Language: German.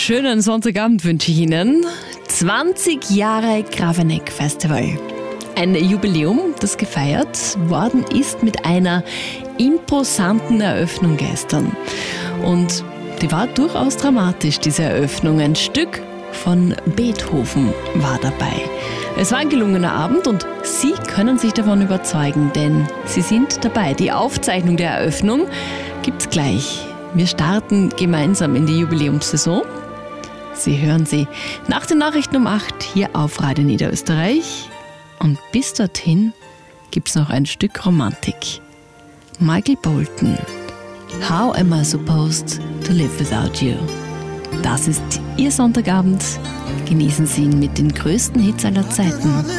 schönen Sonntagabend wünsche ich Ihnen. 20 Jahre Graveneck Festival. Ein Jubiläum, das gefeiert worden ist mit einer imposanten Eröffnung gestern. Und die war durchaus dramatisch, diese Eröffnung. Ein Stück von Beethoven war dabei. Es war ein gelungener Abend und Sie können sich davon überzeugen, denn Sie sind dabei. Die Aufzeichnung der Eröffnung gibt's gleich. Wir starten gemeinsam in die Jubiläumssaison. Sie hören sie nach den Nachrichten um 8 hier auf Radio Niederösterreich. Und bis dorthin gibt's noch ein Stück Romantik. Michael Bolton. How am I supposed to live without you? Das ist Ihr Sonntagabend. Genießen Sie ihn mit den größten Hits aller Zeiten.